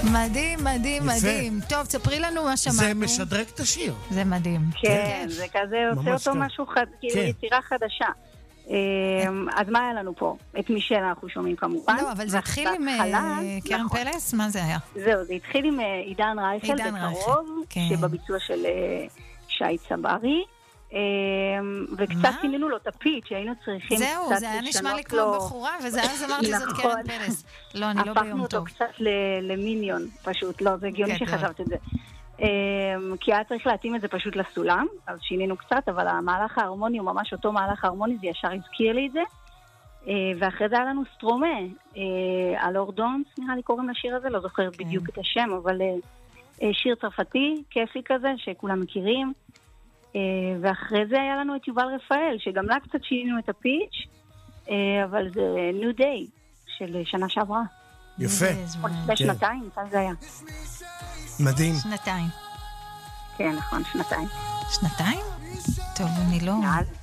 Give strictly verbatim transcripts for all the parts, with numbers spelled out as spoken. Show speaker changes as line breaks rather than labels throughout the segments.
מדהים, מדהים, מדהים. טוב, תספרי לנו מה שמענו.
זה משדרג את השיר.
זה מדהים.
כן, זה כזה עושה אותו משהו, כאילו יצירה חדשה. אז מה היה לנו פה? את מישל אנחנו שומעים כמובן.
לא, אבל זה התחיל עם קרן פלס? מה זה היה?
זהו, זה התחיל עם עידן רייכל בקרוב, שבביצוע של שי צברי. וקצת שינינו לו את הפיץ' שהיינו צריכים קצת לשנות לו.
זהו, זה היה נשמע לי כמו בחורה, וזה היה זמרתי זאת קרן פלס. לא, אני לא ביום טוב.
הפכנו אותו קצת למיניון, פשוט. לא, זה הגיוני שחשבת את זה. כי היה צריך להתאים את זה פשוט לסולם, אז שינינו קצת, אבל המהלך ההרמוני הוא ממש אותו מהלך ההרמוני, זה ישר הזכיר לי את זה. ואחרי זה היה לנו סטרומה, אלור דונס, נראה לי קוראים לשיר הזה, לא זוכרת בדיוק את השם, אבל שיר צרפתי, כיפי כזה, שכולם מכירים. ואחרי זה היה לנו את יובל רפאל, שגם לה קצת שינינו את הפיץ', אבל זה New Day של שנה שעברה.
יפה.
לפני שנתיים, כאן זה היה.
מדהים.
שנתיים.
כן, נכון, שנתיים.
שנתיים? טוב, אני לא...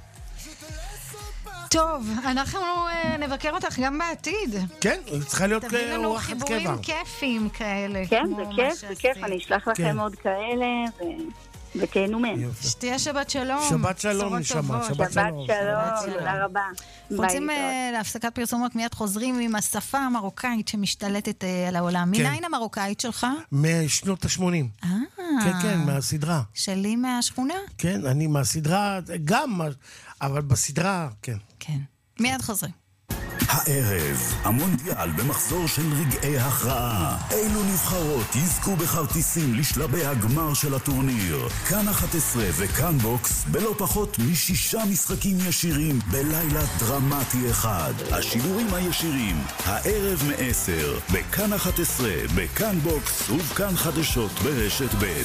טוב, אנחנו נבקר אותך גם בעתיד.
כן, צריכה להיות
תביא לנו
אורחת קבע.
חיבורים כיפים כאלה.
כן, זה כיף, זה כיף, אני אשלח לכם עוד כאלה, ותהנו מהם.
שתהיה שבת שלום.
שבת שלום, נשמה.
שבת שלום, תודה רבה.
רוצים להפסקת פרסומות, מיד חוזרים עם השפה המרוקאית שמשתלטת על העולם. מניין המרוקאית שלך?
משנות ה-שמונים. כן, כן, מהסדרה.
שלי מהשכונה?
כן, אני מהסדרה, גם, אבל בסדרה, כן.
כן. מיד חוזרים.
הערב, המונדיאל במחזור של רגעי הכרעה. אילו נבחרות יזכו בכרטיסים לשלבי הגמר של הטורניר. כאן אחת עשרה וכאן בוקס בלא פחות משישה משחקים ישירים בלילה דרמטי אחד. השידורים הישירים, הערב מעשר, בכאן אחת עשרה, בכאן בוקס ובכאן חדשות ברשת ב'.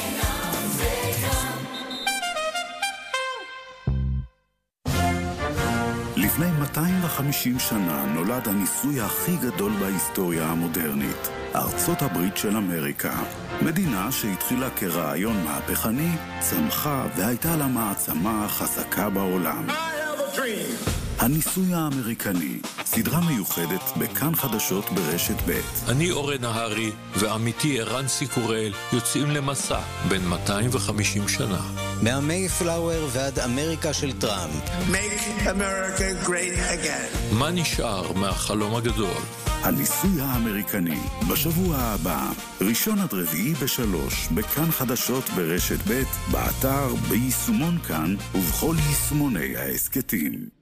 לפני מאתיים וחמישים שנה נולד הניסוי הכי גדול בהיסטוריה המודרנית, ארצות הברית של אמריקה. מדינה שהתחילה כרעיון מהפכני, צמחה והייתה לה מעצמה חזקה בעולם. הניסוי האמריקני, סדרה מיוחדת בכאן חדשות ברשת ב'.
אני אורן נהרי ועמיתי ערן סיקורל יוצאים למסע בין מאתיים וחמישים שנה.
מהמייפלאואר ועד אמריקה של טראמפ.
Make America great again.
מה נשאר מהחלום הגדול?
הניסוי האמריקני, בשבוע הבא, ראשון עד רביעי בשלוש, בכאן חדשות ברשת ב', באתר, ביישומון כאן ובכל יישומוני העסקתים.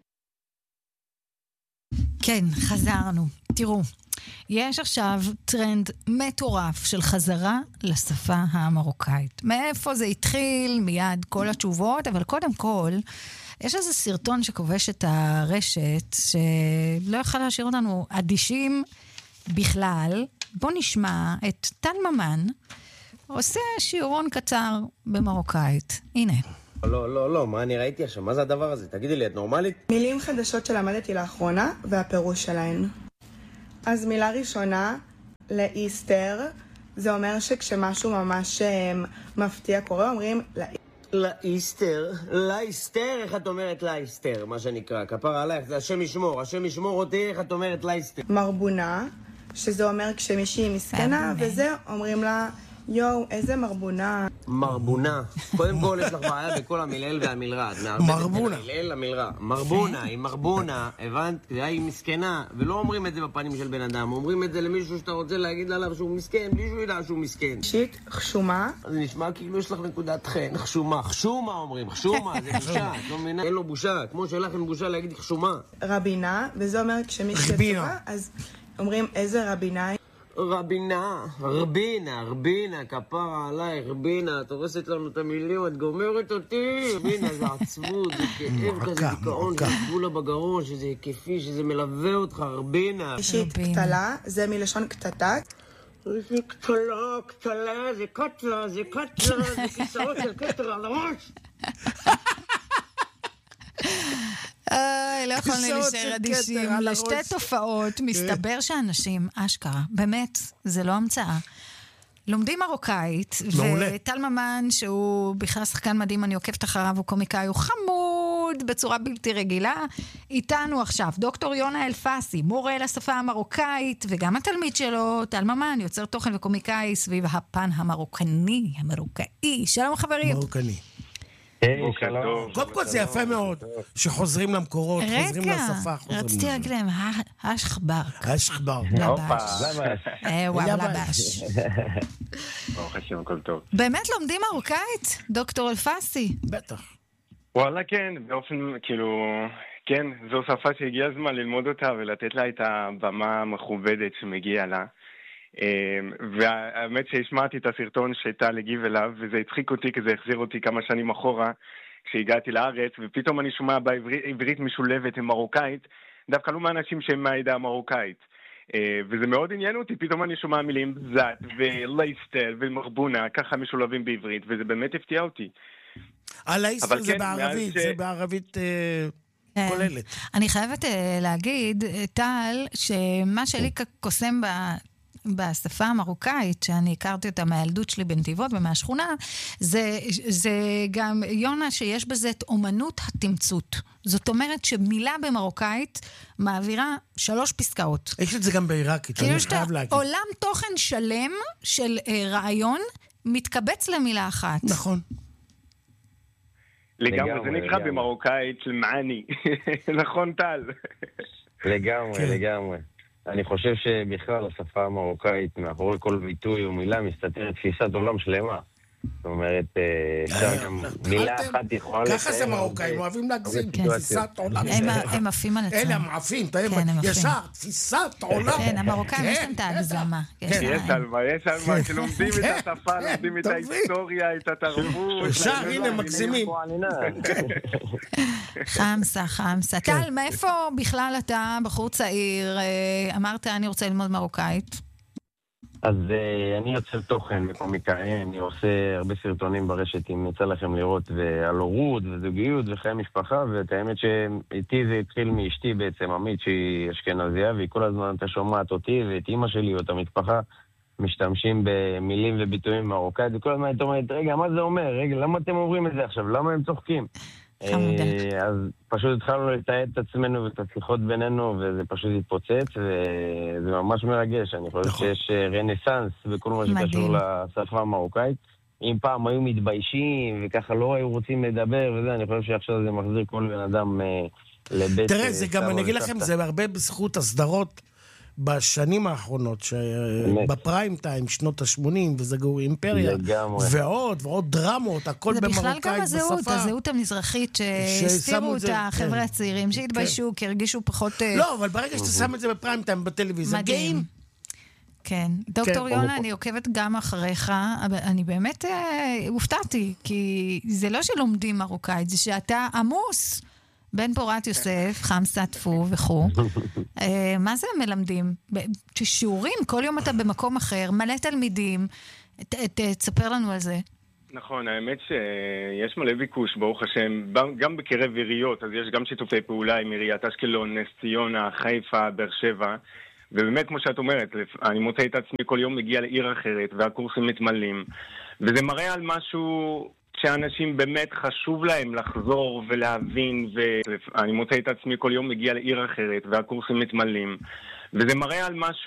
כן, חזרנו. תראו, יש עכשיו טרנד מטורף של חזרה לשפה המרוקאית. מאיפה זה התחיל? מיד כל התשובות, אבל קודם כל, יש איזה סרטון שכובש את הרשת, שלא יכול להשאיר אותנו אדישים בכלל. בוא נשמע את טל ממן, עושה שיעורון קצר במרוקאית. הנה.
לא, לא, לא, מה אני ראיתי עכשיו? מה זה הדבר הזה? תגידי לי, את נורמלית?
מילים חדשות שלמדתי לאחרונה, והפירוש שלהן. אז מילה ראשונה, לאיסטר, זה אומר שכשמשהו ממש מפתיע קורה, אומרים לאיסטר.
לאיסטר, לאיסטר, איך את אומרת לאיסטר, מה שנקרא, כפר עלייך, זה השם ישמור, השם ישמור אותי, איך את אומרת לאיסטר.
מרבונה, שזה אומר כשמישהי מסכנה, וזה אומרים לה, יואו, איזה מרבונה.
מרבונה. קודם כל יש לך בעיה בכל המילאל והמלרע.
מרבונה.
המילאל, המלרע. מרבונה, היא מרבונה, הבנת? היא מסכנה, ולא אומרים את זה בפנים של בן אדם, אומרים את זה למישהו שאתה רוצה להגיד עליו שהוא מסכן, בלי שהוא ידע שהוא מסכן.
שיט, חשומה.
זה נשמע כאילו יש לך נקודת חן, חשומה. חשומה אומרים, חשומה, זה בושה. את לא מבינה? אין לו בושה, כמו שלך אין בושה להגיד חשומה.
רבינה, וזה אומר כשמישהו עצובה, אז אומרים איזה רבינה.
רבינה, רבינה, רבינה, כפרה עליי, רבינה, את הורסת לנו את המילים, את גומרת אותי. רבינה, זה עצבות, זה כאב כזה, דיכאון, זה גבולה בגרון, שזה כיפי, שזה מלווה אותך, רבינה.
אישית, קטלה, זה מלשון קטטה.
זה קטלה, קטלה, זה קטלה, זה קטלה, זה כיסאות של קטר על הראש.
איי, לא יכולנו להישאר אדישים. לשתי תופעות, מסתבר שאנשים, אשכרה, באמת, זה לא המצאה, לומדים מרוקאית, וטל ממן, שהוא בכלל שחקן מדהים, אני עוקבת אחריו, הוא קומיקאי, הוא חמוד, לימוד בצורה בלתי רגילה. איתנו עכשיו דוקטור יונה אלפסי, מורה לשפה המרוקאית, וגם התלמיד שלו, טל ממן, יוצר תוכן וקומיקאי סביב הפן המרוקני, המרוקאי. שלום חברים.
מרוקני.
שלום.
קודם כל זה יפה מאוד, שחוזרים למקורות, חוזרים לשפה.
רגע, רציתי להגיד להם, השחבר.
השחבר.
לבש. וואו, לבש.
ברוך השם, הכל טוב.
באמת לומדים מרוקאית, דוקטור אלפסי?
בטח.
וואלה, כן, באופן, כאילו, כן, זו שפה שהגיע הזמן ללמוד אותה ולתת לה את הבמה המכובדת שמגיעה לה. והאמת שהשמעתי את הסרטון שטל הגיב אליו, וזה הצחיק אותי כי זה החזיר אותי כמה שנים אחורה כשהגעתי לארץ, ופתאום אני שומע בעברית משולבת עם מרוקאית, דווקא לא מאנשים שהם מהעדה המרוקאית, וזה מאוד עניין אותי. פתאום אני שומע מילים זת ולייסטר ומרבונה ככה משולבים בעברית, וזה באמת הפתיע אותי.
הלייסטר זה בערבית, זה בערבית כוללת.
אני חייבת להגיד, טל, שמה שלי קוסם ב... בשפה המרוקאית, שאני הכרתי אותה מהילדות שלי בנתיבות ומהשכונה, זה, זה גם, יונה, שיש בזה את אומנות התמצות. זאת אומרת שמילה במרוקאית מעבירה שלוש פסקאות.
יש את זה גם בעיראקית, אני חייב להגיד.
עולם תוכן שלם של אה, רעיון מתקבץ למילה אחת.
נכון.
לגמרי, זה נקרא במרוקאית למעני. נכון, טל?
לגמרי, לגמרי. אני חושב שבכלל השפה המרוקאית, מאחורי כל ביטוי או מילה, מסתתרת תפיסת עולם שלמה. זאת אומרת, מילה אחת יכולה...
ככה זה מרוקאים, אוהבים להגזים, תפיסת עולם.
הם עפים על עצמם.
אלה מעפים, ישר, תפיסת עולם.
כן, המרוקאים יש להם את ההגזמה.
יש אלמה, יש אלמה, שלומדים את השפה, לומדים את ההיסטוריה, את התרבות.
ישר, הנה, מקסימים.
חמסה, חמסה. טל, מאיפה בכלל אתה, בחור צעיר, אמרת, אני רוצה ללמוד מרוקאית?
אז uh, אני יוצר תוכן וקומיקאי, אני עושה הרבה סרטונים ברשת, אם יצא לכם לראות, ועל הורות וזוגיות וחיי משפחה, ואת האמת שאיתי זה התחיל מאשתי בעצם, עמית, שהיא אשכנזיה, והיא כל הזמן אתה שומעת אותי ואת אמא שלי ואת המשפחה משתמשים במילים וביטויים מרוקאית, וכל הזמן הייתה אומרת, רגע, מה זה אומר? רגע, למה אתם אומרים את זה עכשיו? למה הם צוחקים? אז פשוט התחלנו לתאר את עצמנו ואת השיחות בינינו, וזה פשוט התפוצץ, וזה ממש מרגש. אני חושב שיש רנסנס בכל מה שקשור לשפה המרוקאית. אם פעם היו מתביישים וככה לא היו רוצים לדבר וזה, אני חושב שעכשיו זה מחזיר כל בן אדם לבית...
תראה, זה גם, אני אגיד לכם, זה הרבה בזכות הסדרות בשנים האחרונות, שבפריים טיים, שנות ה-שמונים, וזה גאו אימפריה, ועוד, ועוד דרמות, הכל במרוקאית בשפה.
זה בכלל גם הזהות, הזהות המזרחית, שהסתירו את החבר'ה הצעירים, שהתביישו, כי הרגישו פחות...
לא, אבל ברגע שאתה שם את זה בפריים טיים, בטלוויזיה,
מדהים. כן. דוקטור יונה, אני עוקבת גם אחריך, אני באמת הופתעתי, כי זה לא שלומדים מרוקאית, זה שאתה עמוס. בן פורת יוסף, חמסה טפו וכו'. מה זה מלמדים? שיעורים, כל יום אתה במקום אחר, מלא תלמידים. תספר לנו על זה.
נכון, האמת שיש מלא ביקוש, ברוך השם, גם בקרב עיריות, אז יש גם שיתופי פעולה עם עיריית אשקלון, נס ציונה, חיפה, באר שבע, ובאמת, כמו שאת אומרת, אני מוצא את עצמי כל יום מגיע לעיר אחרת, והקורסים מתמלאים, וזה מראה על משהו... שאנשים באמת חשוב להם לחזור ולהבין, ואני מוצא את עצמי כל יום מגיע לעיר אחרת והקורסים מתמלאים, וזה מראה על משהו